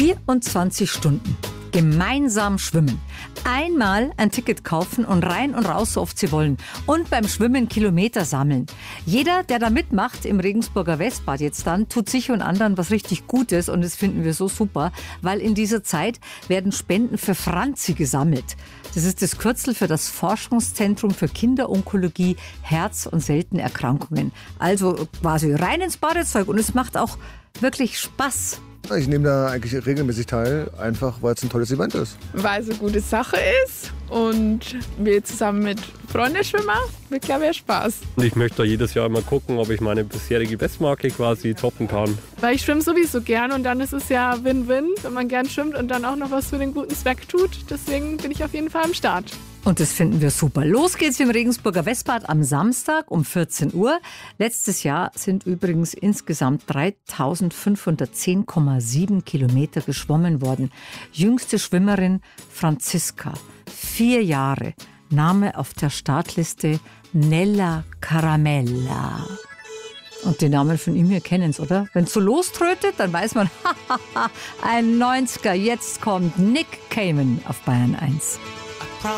24 Stunden gemeinsam schwimmen. Einmal ein Ticket kaufen und rein und raus, so oft sie wollen. Und beim Schwimmen Kilometer sammeln. Jeder, der da mitmacht im Regensburger Westbad jetzt dann, tut sich und anderen was richtig Gutes. Und das finden wir so super, weil in dieser Zeit werden Spenden für Franzi gesammelt. Das ist das Kürzel für das Forschungszentrum für Kinderonkologie, Herz- und Seltenerkrankungen. Also quasi rein ins Badezeug und es macht auch wirklich Spaß. Ich nehme da eigentlich regelmäßig teil, einfach weil es ein tolles Event ist. Weil es eine gute Sache ist und wir zusammen mit Freunden schwimmen, wird, glaube ich, Spaß. Und ich möchte da jedes Jahr mal gucken, ob ich meine bisherige Bestmarke quasi toppen kann. Weil ich schwimme sowieso gern und dann ist es ja Win-Win, wenn man gern schwimmt und dann auch noch was für den guten Zweck tut. Deswegen bin ich auf jeden Fall am Start. Und das finden wir super. Los geht's im Regensburger Westbad am Samstag um 14 Uhr. Letztes Jahr sind übrigens insgesamt 3.510,7 Kilometer geschwommen worden. Jüngste Schwimmerin Franziska, 4 Jahre. Name auf der Startliste Nella Caramella. Und den Namen von ihm, wir kennen es, oder? Wenn es so loströtet, dann weiß man, ein 90er, jetzt kommt Nick Cayman auf Bayern 1.